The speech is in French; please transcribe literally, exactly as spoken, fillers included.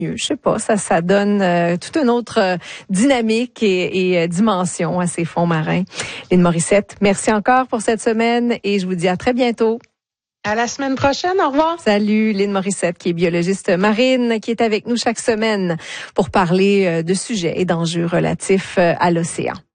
mieux. Je sais pas, ça, ça donne euh, toute une autre euh, dynamique et, et euh, dimension à ces fonds marins. Lynn Morissette, merci encore pour cette semaine et je vous dis à très bientôt. À la semaine prochaine, au revoir. Salut, Lynn Morissette, qui est biologiste marine, qui est avec nous chaque semaine pour parler de sujets et d'enjeux relatifs à l'océan.